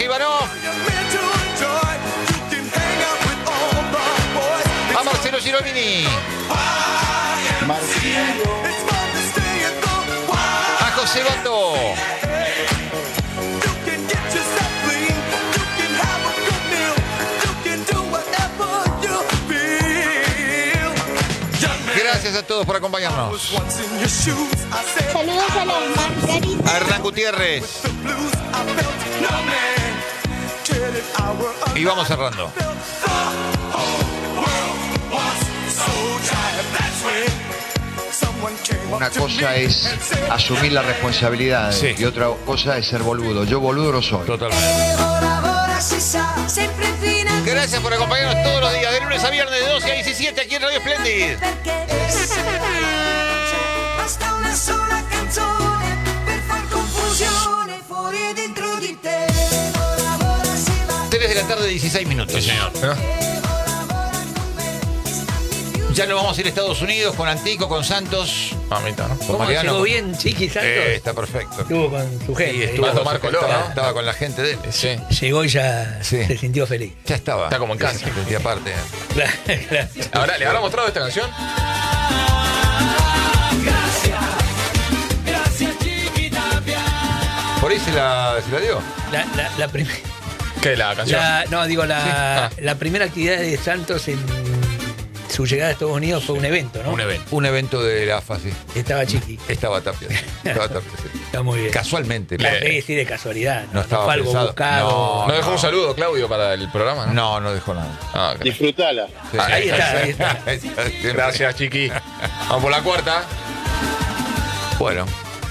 Jorge Ivanov. A Marcelo Giromini. A José Bando. Gracias a todos por acompañarnos. Saludos a las margaritas. A Hernán Gutiérrez. Y vamos cerrando. Una cosa es asumir la responsabilidad y otra cosa es ser boludo. Yo boludo no soy. Totalmente. Gracias por acompañarnos todos los días, de lunes a viernes, de 12 a 17, aquí en Radio Splendid. Basta una sola canzone per far confusione fuori dentro di te. 3 de la tarde, 16 minutos. Sí, señor. Ya nos vamos a ir a Estados Unidos con Antico, con Santos. Mamita, ¿no? Con ¿Cómo Mariano. llegó bien, Chiqui Santos? Está perfecto. Estuvo con su gente. Sí, estuvo Va a tomar color, ¿no? Estaba con la gente de él. Sí. Llegó y ya Sí. se sintió feliz. Ya estaba. Está como en casa. Y aparte. Gracias. Ahora, ¿le habrá mostrado esta canción? ¿Por ahí se la dio? La primera. ¿Qué? ¿La canción? La primera actividad de Santos en su llegada a Estados Unidos fue un evento, ¿no? Un evento. Un evento de la AFA, sí. Estaba Chiqui. Estaba Tapia. Estaba Tapia, sí. Está muy bien. Casualmente. Sí, de casualidad. No estaba fue algo pensado. buscado. ¿No dejó un saludo, Claudio, para el programa? No dejó nada. Ah, ok. Disfrutala. Sí. Ahí está. Gracias, Chiqui. Vamos por la cuarta. Bueno.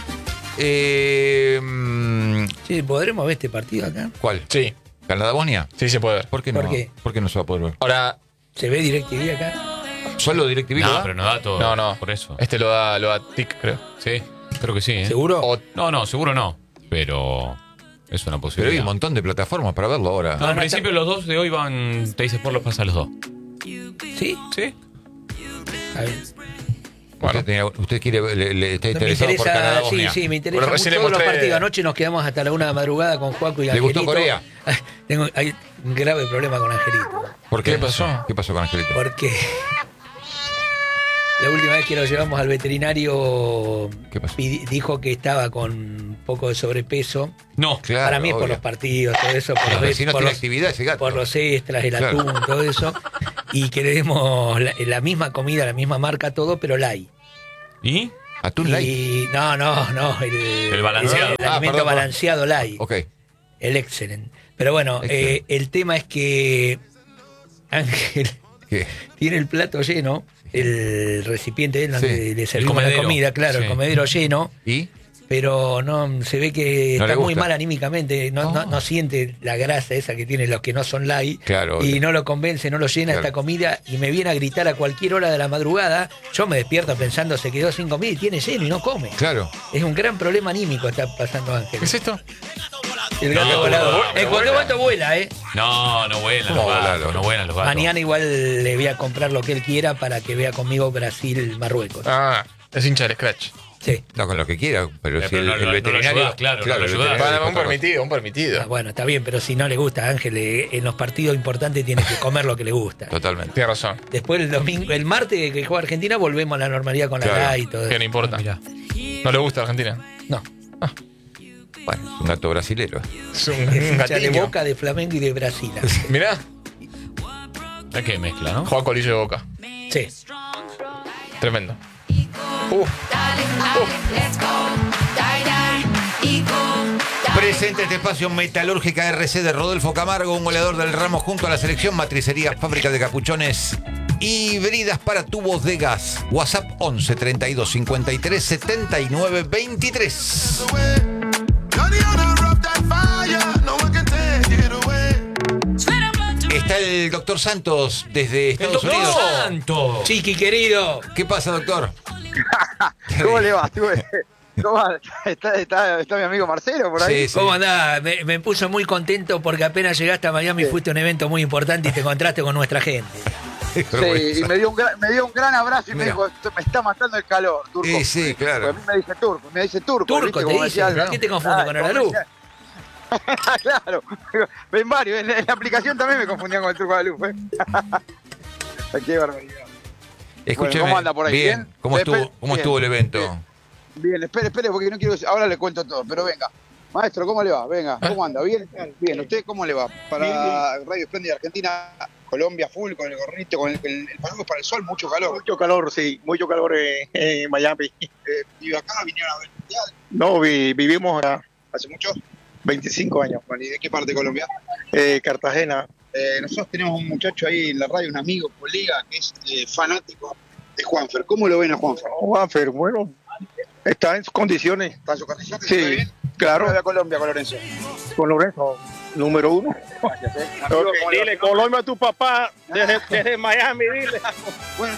Sí, ¿podremos ver este partido acá? ¿Cuál? Sí, ¿Canadá-Bosnia? sí se puede ver. ¿Por qué no? ¿Por qué? ¿Por qué no se va a poder ver? Ahora, ¿Se ve DirecTV acá? ¿Solo DirecTV lo No, da? pero no da todo. no. Por eso. Este lo da TIC, creo. Sí, creo que sí. ¿eh? ¿Seguro? No, seguro no. Pero es una Pero posibilidad. hay un montón de plataformas para verlo ahora. No, en principio los dos de hoy van. Teis Sport los pasa a los dos. ¿Sí? ¿Sí? A ver. Usted quiere, está Me interesado por interesa, Canadá-Bosnia. sí, me interesa Bueno, mucho recién le todos los mostré- partidos. Anoche nos quedamos hasta la 1 de la madrugada con Juaco y ¿Le Angelito. gustó Corea? Hay un grave problema con Angelito. ¿Por qué? ¿Qué pasó? ¿Qué pasó con Angelito? Porque la última vez que lo llevamos al veterinario ¿Qué pasó? dijo que estaba con un poco de sobrepeso. No. Claro, Para mí es por obvio. los partidos, todo eso, por, Pero los, si no por tiene los- actividad ese gato. por los extras, el Claro. atún, todo eso. Y que le demos la misma comida, la misma marca, todo, pero light. ¿Y? ¿Atún light? Y no, El balanceado. El alimento perdón. balanceado light. Ok. El excelente. Pero bueno, Excelente. el tema es que Ángel ¿Qué? tiene el plato lleno, el recipiente donde Sí. le servimos la comedero. comida, claro, Sí. el comedero lleno, ¿Y? pero no se ve que No le está muy gusta. mal anímicamente, no siente la grasa esa que tienen los que no son light, Claro, y obvio. no lo convence, no lo llena Claro. esta comida, y me viene a gritar a cualquier hora de la madrugada. Yo me despierto pensando se quedó sin comida y tiene lleno y no come. Claro. Es un gran problema anímico está pasando Ángel. ¿Qué es esto? El gato No, volador. no, En cualquier momento vuela, No vuelan ¿Cómo los volar, gatos. loco? No vuelan los gatos. Mañana igual le voy a comprar lo que él quiera para que vea conmigo Brasil-Marruecos. Ah, es hincha del Scratch. Sí. No, con lo que quiera, pero si Pero el, no el lo- no lo veterinario... ayudás, claro, no lo el ayudás. veterinario Para, dijo un otra cosa. permitido, un permitido. Ah, bueno, está bien, pero si no le gusta a Ángel, en los partidos importantes tiene que comer lo que le gusta. Totalmente. Tiene razón. Después el martes que juega Argentina volvemos a la normalidad con Claro. la GA y todo Que eso. no importa. Mirá. ¿No le gusta Argentina? No, Bueno, es un gato brasilero. Es un es hincha de gatiño. Boca, de Flamengo y de Brasil. Mirá, Es que mezcla, ¿no? juega colillo de Boca. Sí. Tremendo. Presente este espacio Metalúrgica RC de Rodolfo Camargo, un goleador del ramo junto a la selección matricería Fábrica de Capuchones híbridas para tubos de gas. WhatsApp 11 32 53 79 23. Está el doctor Santos desde Estados Unidos. ¡Santo! Chiqui, querido. ¿Qué pasa, doctor? ¿Cómo le va? ¿Cómo está mi amigo Marcelo por ahí? Sí, sí. ¿Cómo andás? Me puso muy contento porque apenas llegaste a Miami fuiste a un evento muy importante y te encontraste con nuestra gente. Sí, y me dio un gran abrazo y me Mira. dijo, me está matando el calor, turco. Sí, claro. Porque a mí me dice turco, Turco, ¿viste? te Como dice. decía, ¿Qué te confunde con como Aralu? decía- Claro, ven varios. En la aplicación también me confundían con el truco de la luz. Qué barbaridad. Escúcheme, ¿cómo anda por ahí? bien. ¿Cómo Bien, estuvo el evento? Bien, espere, porque no quiero. Ahora le cuento todo, pero venga. Maestro, ¿cómo le va? Venga, ¿cómo anda? ¿Bien? Bien, ¿usted cómo le va? Para Radio Espléndida Argentina, Colombia full, con el gorrito, con el paraguas para el sol, mucho calor. Mucho calor, sí, mucho calor en Miami. ¿Y acá vinieron a ver el mundial? No, vivimos acá ¿Hace mucho? 25 años. Bueno, ¿y de qué parte de Colombia? Cartagena. Nosotros tenemos un muchacho ahí en la radio, un amigo, colega, que es fanático de Juanfer. ¿Cómo lo ven a Juanfer? Juanfer, bueno, está en sus condiciones. ¿Está en su condición? Sí, ¿Está bien? claro. ¿Cómo ve a Colombia con Lorenzo? Con Lorenzo, número 1. Gracias, Amigo, ¿cómo le va? Dile, Colombia a tu papá desde Miami, dile. Bueno,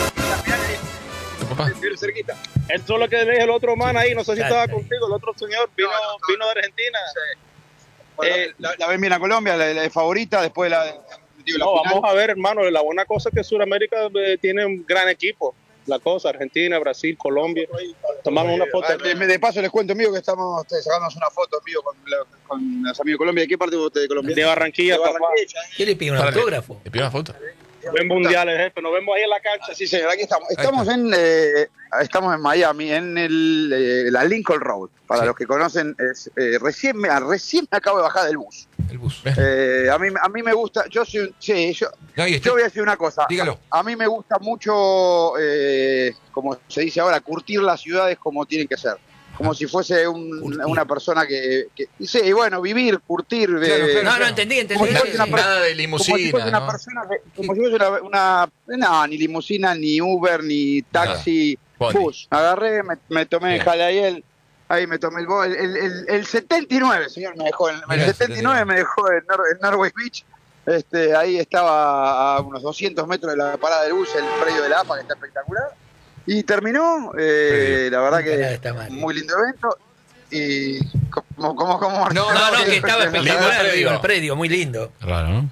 ¿Tu papá? vive cerquita. Eso es lo que le dije el otro man ahí, no sé si Claro, estaba claro. contigo, el otro señor vino de Argentina. Bueno, la ven bien a Colombia, la es favorita, después la No, vamos a ver, hermano, la buena cosa es que Sudamérica tiene un gran equipo. La cosa, Argentina, Brasil, Colombia. Tomamos una foto. De paso les cuento, amigo, que estamos sacándonos una foto, amigo, con los amigos de Colombia. ¿De qué parte de usted de Colombia? De Barranquilla, papá. ¿Qué le pide un Párale. autógrafo? ¿Le pido una foto? Ven mundiales, jefe. Nos vemos ahí en la cancha. Sí, señor, aquí estamos. Ahí Estamos en Miami, en la Lincoln Road. Para Sí. los que conocen, recién me acabo de bajar del bus. El bus. A mí me gusta, yo No, y yo voy a decir una cosa. Dígalo. A mí me gusta mucho, como se dice ahora, curtir las ciudades como tienen que ser. Como si fuese una persona que sí, bueno, vivir, curtir. Claro, claro. No, entendí. Como si fuese una Nada de como si fuese limusina, una ¿no? persona como si fuese no, ni limusina, ni Uber, ni taxi, Bondi. bus. Agarré, me tomé, Bien. jalé ahí me tomé el 79, señor, me dejó, el Mirá, 79 me dejó en Norway Beach. Ahí estaba a unos 200 metros de la parada del bus, el predio de la APA, que está espectacular. Y terminó, la verdad Nunca nada que está mal. muy lindo evento. Y como No, Que estaba Lindo espectacular, predio. digo, el predio, muy lindo. Raro, ¿no?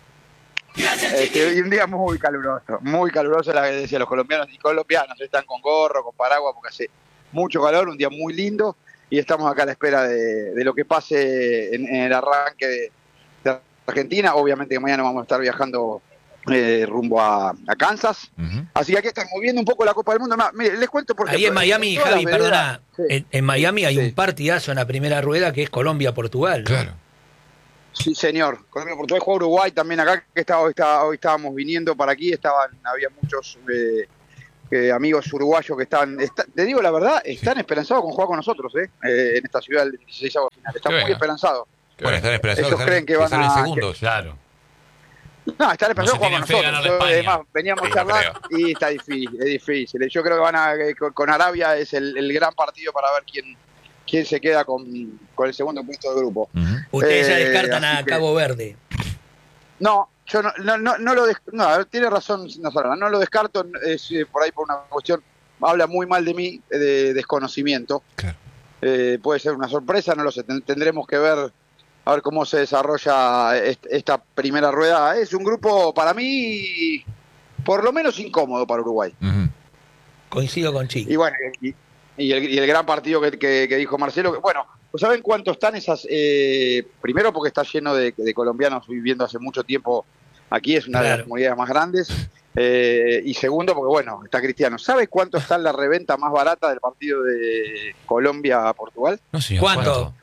y un día muy caluroso, la que decía los colombianos y colombianas, están con gorro, con paraguas, porque hace mucho calor, un día muy lindo, y estamos acá a la espera de lo que pase en el arranque de Argentina. Obviamente que mañana vamos a estar viajando rumbo a Kansas, Ujú. así que aquí estamos viendo un poco la Copa del Mundo. Mire, les cuento porque Ahí en Miami, todas Javi, las veredas- perdona. Sí. En Miami hay Sí. un partidazo en la primera rueda que es Colombia-Portugal. Claro. Sí, señor. Colombia, Portugal, juega Uruguay también acá, que hoy estábamos viniendo para aquí, había muchos amigos uruguayos que te digo la verdad, están esperanzados con jugar con nosotros, en esta ciudad del 16avo final. Están Qué muy bueno. esperanzados. Bueno, están esperanzados. Ellos creen que van salen a- segundos. Claro. No, están esperanzados No se con tienen fe nosotros. ganarle a España. Además, veníamos Sí, no charlando y está difícil, es difícil. Yo creo que con Arabia es el gran partido para ver quién se queda con el segundo puesto del grupo. Ujú. Ustedes ya descartan así a que- Cabo Verde. No, yo no lo no, tiene razón Nazarena, no lo descarto, es por ahí por una cuestión, habla muy mal de mí, de desconocimiento. Claro. Puede ser una sorpresa, no lo sé, tendremos que ver a ver cómo se desarrolla esta primera rueda. Es un grupo para mí por lo menos incómodo para Uruguay. Ujú. Coincido con Chico. Y bueno, y el gran partido que dijo Marcelo, que, bueno, pues ¿saben cuánto están esas? Primero porque está lleno de colombianos viviendo hace mucho tiempo aquí, es una de las Claro. comunidades más grandes. Y segundo porque, bueno, está Cristiano. ¿Sabe cuánto está en la reventa más barata del partido de Colombia-Portugal? No, señor. ¿Cuánto?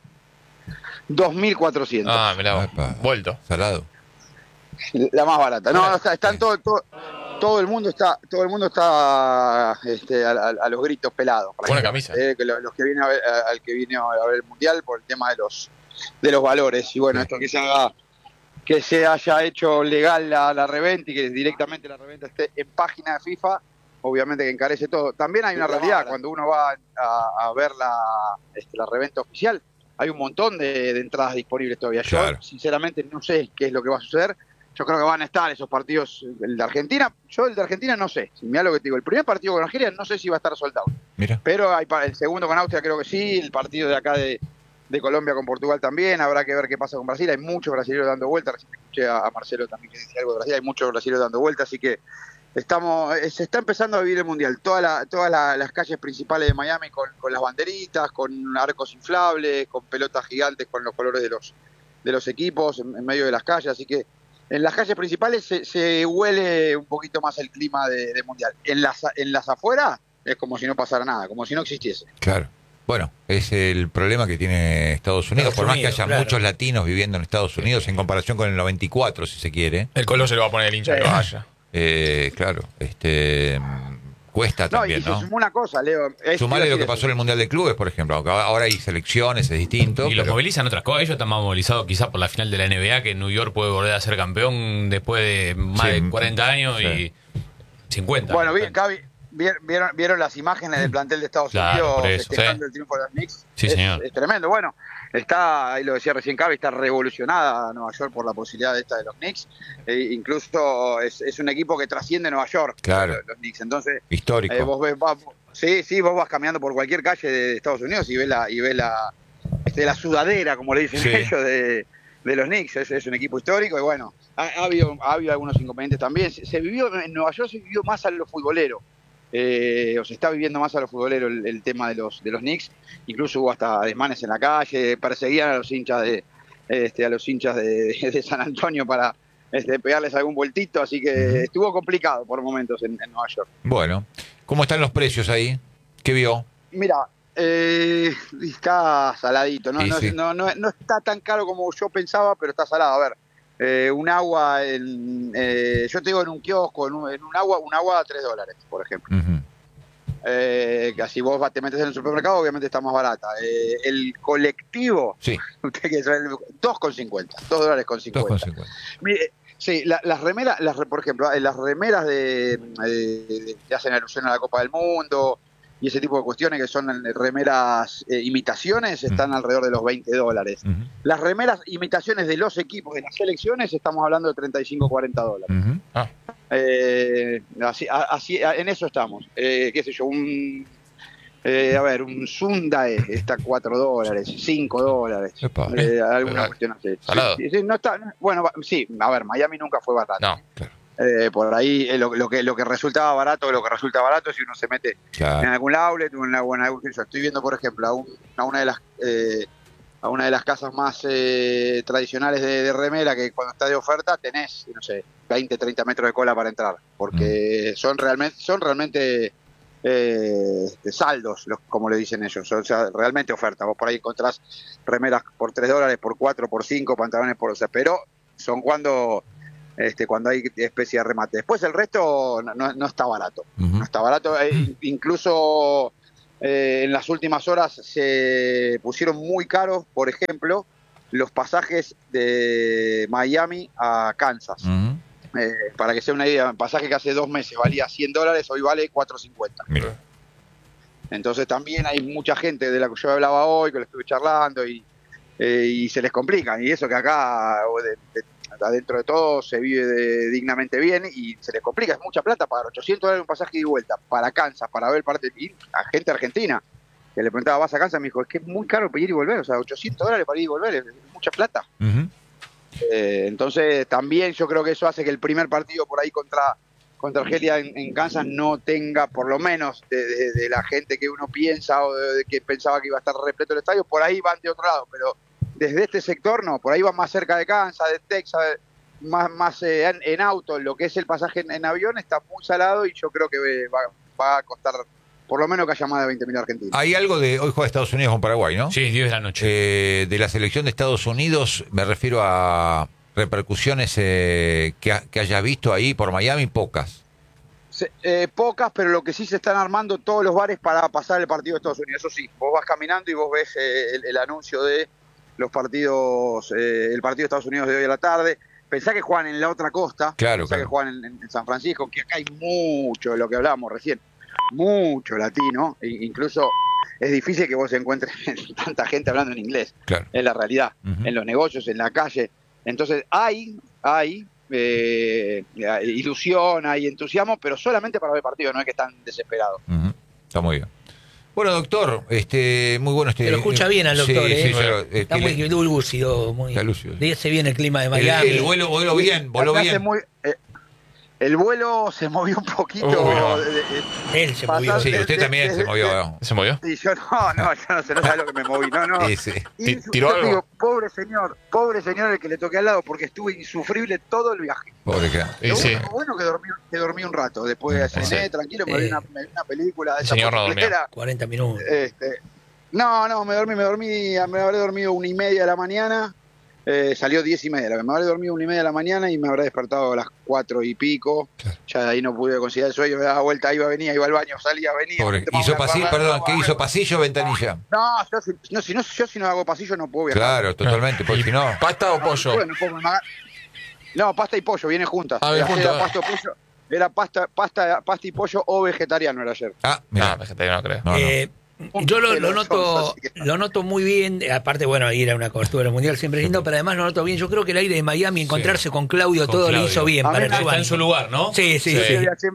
2.400. Ah, mirá, Epa. vuelto. Salado. La más barata. No, están todo el mundo está a los gritos pelados. Buena camisa. Que los que vienen a ver, al que vino a ver el mundial por el tema de los valores. Y bueno, esto que se haya hecho legal la reventa y que directamente la reventa esté en página de FIFA, obviamente que encarece todo. También hay una realidad, cuando uno va a ver la reventa oficial, hay un montón de entradas disponibles todavía. Claro. Yo sinceramente no sé qué es lo que va a suceder. Yo creo que van a estar esos partidos, el de Argentina. Yo el de Argentina no sé. Si mirá lo que te digo, el primer partido con Argelia no sé si va a estar soldado. Mira. Pero el segundo con Austria creo que sí. El partido de acá de Colombia con Portugal también. Habrá que ver qué pasa con Brasil. Hay muchos brasileños dando vueltas. Recién escuché a Marcelo también que decía algo de Brasil. Hay muchos brasileños dando vueltas. Así que se está empezando a vivir el Mundial. Todas las calles principales de Miami con las banderitas, con arcos inflables, con pelotas gigantes con los colores los equipos, en medio de las calles, así que en las calles principales se huele un poquito más el clima de Mundial. En las afueras es como si no pasara nada, como si no existiese. Claro. Bueno, es el problema que tiene Estados Unidos, por más que haya muchos latinos viviendo en Estados Unidos en comparación con el 94, si se quiere. El color se lo va a poner el hincha que vaya. Claro, cuesta también, y se sumó una cosa, Leo. Sumarle lo que pasó en el Mundial de Clubes, por ejemplo. Ahora hay selecciones, es distinto. Y los movilizan otras cosas. Ellos están más movilizados quizás por la final de la NBA, que New York puede volver a ser campeón después de más de 40 años y 50. Bueno, bien, Cavi. ¿Vieron las imágenes del plantel de Estados Unidos festejando el triunfo de los Knicks? Sí, señor. Es tremendo. Bueno, ahí lo decía recién Cavi, está revolucionada Nueva York por la posibilidad de los Knicks. Incluso es un equipo que trasciende Nueva York, claro. Los Knicks. Entonces, histórico. Vos vos vas caminando por cualquier calle de Estados Unidos y ves la sudadera, como le dicen ellos, de los Knicks. Es un equipo histórico y bueno, ha habido algunos inconvenientes también. En Nueva York se vivió más a lo futbolero. O se está viviendo más a los futboleros el tema de los Knicks. Incluso hubo hasta desmanes en la calle, perseguían a los hinchas de San Antonio para pegarles algún vueltito, así que estuvo complicado por momentos en Nueva York. Bueno, ¿cómo están los precios ahí? ¿Qué vio? Mira, está saladito, no está tan caro como yo pensaba, pero está salado. A ver, un agua, yo te digo, en un kiosco, en un agua a $3, por ejemplo. Que así vos te metes en el supermercado, obviamente está más barata. El colectivo, usted que sabe, $2.50. $2.50. Mire, sí, las remeras, por ejemplo, las remeras que hacen alusión a la Copa del Mundo y ese tipo de cuestiones que son remeras imitaciones están alrededor de los $20. Las remeras imitaciones de los equipos de las selecciones estamos hablando de $35-40. Así en eso estamos. Qué sé yo, un Sundae está $4, $5. Alguna cuestión así. Sí, no está, bueno, sí, a ver, Miami nunca fue barato. No, claro. Por ahí lo que resultaba barato, si uno se mete en algún outlet o en alguna. Yo estoy viendo, por ejemplo, a una de las casas más tradicionales de remera, que cuando está de oferta tenés, no sé, 20, 30 metros de cola para entrar, porque son realmente saldos, como le dicen ellos, o sea, realmente oferta. Vos por ahí encontrás remeras por $3, por $4, por $5, pantalones por, pero son cuando hay especie de remate. Después el resto no está barato. No está barato. Incluso en las últimas horas se pusieron muy caros, por ejemplo, los pasajes de Miami a Kansas. Para que sea una idea, un pasaje que hace 2 meses valía $100, hoy vale $4.50. Mira. Entonces también hay mucha gente de la que yo hablaba hoy, que le estuve charlando y se les complican. Y eso que acá adentro de todo se vive dignamente bien y se les complica, es mucha plata pagar $800 un pasaje de vuelta para Kansas, para ver parte de a gente argentina que le preguntaba, ¿vas a Kansas? Me dijo, es que es muy caro para ir y volver, o sea, $800 para ir y volver, es mucha plata. Entonces también yo creo que eso hace que el primer partido por ahí contra Argelia en Kansas no tenga, por lo menos de la gente que uno piensa o de que pensaba que iba a estar repleto el estadio, por ahí van de otro lado, pero desde este sector no, por ahí van más cerca de Kansas, de Texas, más en auto. Lo que es el pasaje en avión está muy salado y yo creo que va a costar por lo menos que haya más de 20.000 argentinos. Hay algo de, hoy juega Estados Unidos con Paraguay, ¿no? Sí, 10 de la noche. De la selección de Estados Unidos, me refiero a repercusiones que hayas visto ahí por Miami, pocas. Pocas, pero lo que sí se están armando todos los bares para pasar el partido de Estados Unidos. Eso sí, vos vas caminando y vos ves el anuncio de los partidos, el partido de Estados Unidos de hoy a la tarde. Pensá que juegan en la otra costa, pensá que juegan en San Francisco, que acá hay mucho, lo que hablábamos recién, mucho latino, e incluso es difícil que vos encuentres tanta gente hablando en inglés, es la realidad, en los negocios, en la calle. Entonces hay ilusión, hay entusiasmo, pero solamente para ver el partido, no es que están desesperados. Está muy bien. Bueno, doctor, muy bueno Se lo escucha bien al doctor, sí, está muy lúcido, muy. Está lúcido. Dígase bien el clima de Miami. El vuelo voló bien. El vuelo se movió un poquito. No. Él se movió. Sí, usted también se movió. ¿Se movió? Y yo no sé, no sabe lo que me moví, no. Sí, sí. Y ¿Tiró yo algo? digo, pobre señor el que le toqué al lado, porque estuve insufrible todo el viaje. Pobre cara. Y Lo sí. bueno que dormí un rato, después cené, tranquilo, me vi una película de esa Señor no dormía. porquetera. 40 minutos. No, me habré dormido 1:30 de la mañana, salió 10:30, me habré dormido 1:30 de la mañana y me habré despertado a las 4 y pico, ya de ahí no pude conciliar el sueño, me daba vuelta, iba, venía, iba al baño, salía, venía. Pobre. tomaba ¿Hizo una pasillo? parada, Perdón, ¿qué hizo? ¿Pasillo o ventanilla? No, si no hago pasillo no puedo viajar. Claro, totalmente, porque si no. ¿Pasta o pollo? Bueno, no, pasta y pollo, viene juntas. Ah, bien juntas. Era pasta o pollo. Era pasta y pollo o vegetariano era ayer. Ah, mira. Ah, vegetariano no creo. No. Yo lo Pero noto, así que- lo noto muy bien. Aparte, bueno, ir a una cobertura del mundial siempre es lindo, pero además lo noto bien. Yo creo que el aire de Miami, encontrarse con Claudio, Con todo Claudio. le hizo bien A mí para me- el Está en su lugar, ¿no? Sí, sí, Yo sí. te voy a hacer-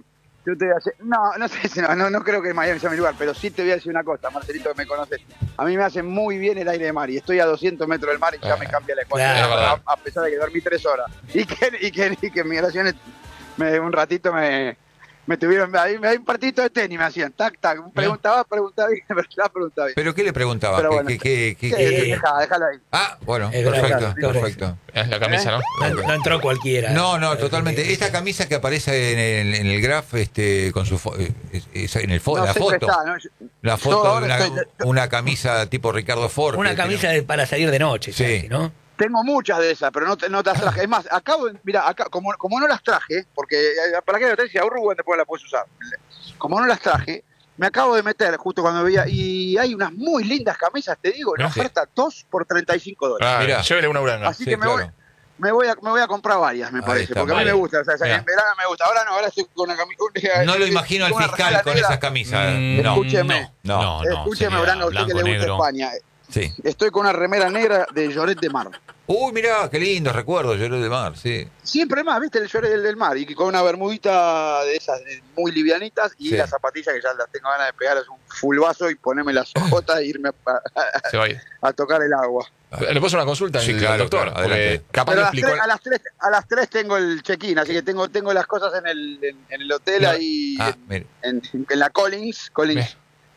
no sé si no creo que Miami sea mi lugar, pero sí te voy a decir una cosa, Marcelito, que me conoces. A mí me hace muy bien el aire de mar y estoy a 200 metros del mar y ya me cambia la ecuación, Claro. a pesar de que dormí 3 horas. Y que migraciones un ratito me tuvieron, ahí un partito de tenis me hacían, tac, preguntaba bien, preguntaba bien. ¿Pero qué le preguntaba? Pero bueno. Déjalo ahí. Ah, bueno, Es perfecto, verdad, perfecto. Es la camisa, ¿no? No entró cualquiera. No, totalmente. Esta camisa que aparece en el graph con su en el No la sé, foto. está, ¿no? La Yo foto de ahora una camisa tipo Ricardo Ford. Una que camisa tiene- para salir de noche, Sí. casi, ¿no? Tengo muchas de esas, pero no te las traje. Es más, mira, acá, como no las traje, porque para que lo tenés, si aburro, después la puedes usar. Como no las traje, me acabo de meter justo cuando veía, y hay unas muy lindas camisas, te digo, en No, oferta, 2 por $35. Ah, Mirá. llévele una uranga. Así sí, que claro. me voy a comprar varias, me Ahí parece, está, porque a mí vale. me gusta, o sea, Mirá. en verano me gusta. Ahora no, ahora estoy con una camisa. No lo imagino al una fiscal remera con negra. esas camisas. No, Escúcheme. no. Escúcheme, sería Uranga, usted que le gusta negro. España. Sí. Estoy con una remera negra de Lloret de Mar. Uy, mirá, qué lindo recuerdo, Lloret de Mar, sí. Siempre más, ¿viste? El Lloret del Mar. Y con una bermudita de esas muy livianitas y Sí. las zapatillas que ya las tengo ganas de pegar. Es un fulbazo y ponerme las ojotas e irme Se va a ir. a tocar el agua. Le puso una consulta Sí, al claro, doctor. claro, adelante. Porque capaz Pero le explicó. a las 3 tengo el check-in, así que tengo las cosas en el hotel ahí, Ah, mire. en la Collins. Bien.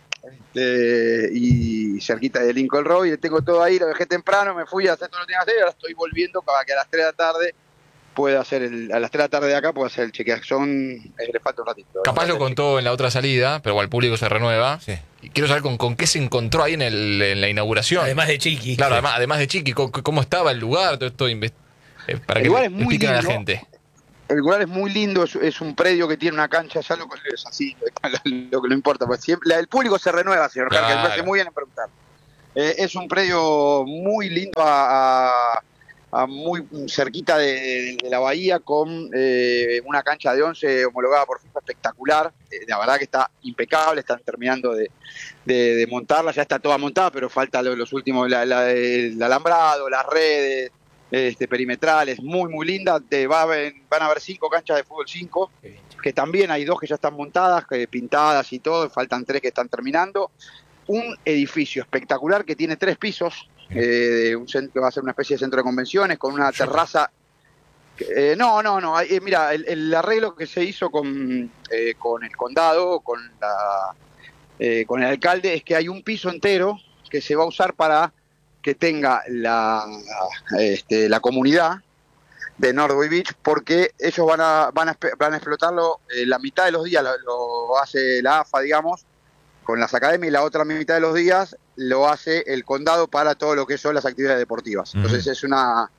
Y cerquita de Lincoln Road, y tengo todo ahí, lo dejé temprano, me fui a hacer todo lo que tenía que hacer y ahora estoy volviendo para que a las 3 de la tarde pueda hacer a las 3 de la tarde de acá puedo hacer el chequeo. Le falta un ratito. Capaz lo contó en la otra salida, pero el público se renueva. Sí. Y quiero saber con qué se encontró ahí en la inauguración. Además de Chiqui. Claro, además de Chiqui, cómo estaba el lugar, todo esto. Para El que lugar le es muy expliquen a la lindo. gente. El lugar es muy lindo, es un predio que tiene una cancha, ya es así, lo que no importa, pues siempre, el público se renueva, señor Jarque, Claro. me hace muy bien en preguntar. Es un predio muy lindo, a muy cerquita de la bahía, con una cancha de 11 homologada por FIFA espectacular. La verdad que está impecable, están terminando de montarla, ya está toda montada, pero falta los últimos, el alambrado, las redes, perimetrales, muy linda. Van a haber 5 canchas de fútbol 5, que también hay 2 que ya están montadas, pintadas y todo, faltan 3 que están terminando. Un edificio espectacular que tiene 3 pisos, un centro, va a ser una especie de centro de convenciones con una terraza. No, mira, el arreglo que se hizo con el condado, con el alcalde, es que hay un piso entero que se va a usar para que tenga la comunidad de Northway Beach, porque ellos van a explotarlo la mitad de los días, lo hace la AFA, digamos, con las academias, y la otra mitad de los días lo hace el condado para todo lo que son las actividades deportivas. Entonces es una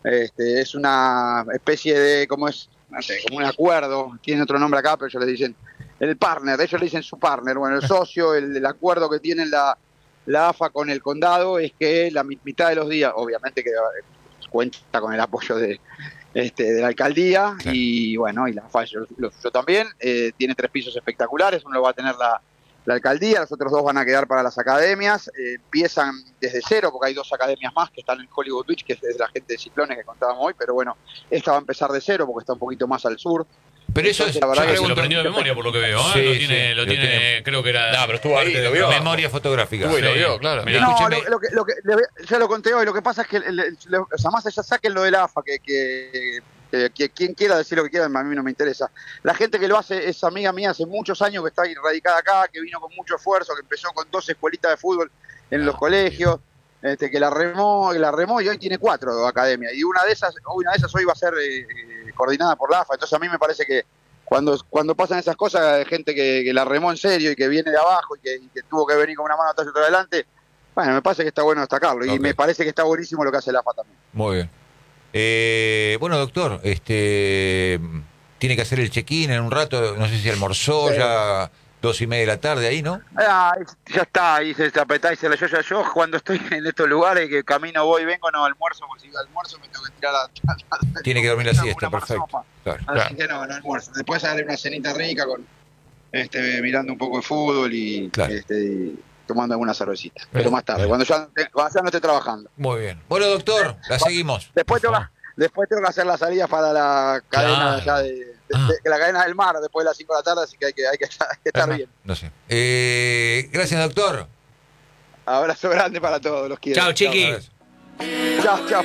especie de, ¿cómo es? No sé, como un acuerdo, tiene otro nombre acá, pero ellos le dicen el partner, ellos le dicen su partner, bueno, el socio, el acuerdo que tiene la AFA con el condado es que la mitad de los días, obviamente que cuenta con el apoyo de la alcaldía, claro. Y bueno, y la AFA lo suyo también, tiene 3 pisos espectaculares, uno lo va a tener la alcaldía, los otros 2 van a quedar para las academias, empiezan desde cero, porque hay 2 academias más que están en Hollywood Beach, que es de la gente de Ciclones que contábamos hoy, pero bueno, esta va a empezar de cero, porque está un poquito más al sur. Pero eso es. Entonces, la verdad yo que Se lo pregunto- aprendió de memoria por lo que veo. Sí, Lo sí, tiene, lo tiene. creo que era. No, pero estuvo ahí, lo vio. Memoria fotográfica. Uy, lo Sí. vio, claro. Mirá, No, escúcheme. ya lo conté hoy, lo que pasa es que, o sea, más allá saquen lo de la AFA, que quien quiera decir lo que quiera, a mí no me interesa. La gente que lo hace es amiga mía hace muchos años, que está radicada acá, que vino con mucho esfuerzo, que empezó con 2 escuelitas de fútbol en los colegios, que la remó y hoy tiene 4 academias. Y una de esas hoy va a ser coordinada por la AFA. Entonces a mí me parece que cuando pasan esas cosas, hay gente que la remó en serio y que viene de abajo y que tuvo que venir con una mano atrás y otra adelante. Bueno, me parece que está bueno destacarlo. Y me parece que está buenísimo lo que hace la AFA también. Muy bien. Bueno, doctor, tiene que hacer el check-in en un rato. No sé si almorzó ya 2:30 de la tarde ahí, ¿no? Ya está, ahí se apretá y se la yo cuando estoy en estos lugares que camino, voy, vengo, no almuerzo, porque si almuerzo me tengo que tirar Tiene que dormir la siesta, perfecto. Claro. Así que no almuerzo. Después haré una cenita rica con mirando un poco de fútbol y tomando alguna cervecita. Pero más tarde, cuando ya no esté trabajando. Muy bien. Bueno, doctor, la seguimos. Después tengo que hacer la salida para la cadena ya la cadena del mar después de las 5 de la tarde, así que hay que estar bien. No sé. Gracias, doctor. Abrazo grande para todos, los quiero. Chao, chiqui. Chao.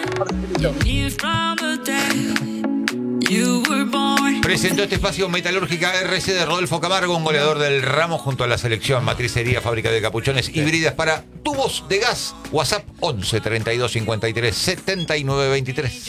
Presentó este espacio Metalúrgica RC de Rodolfo Camargo, un goleador del ramo junto a la selección. Matricería, fábrica de capuchones híbridas para tubos de gas. WhatsApp 11 32 53 79 23.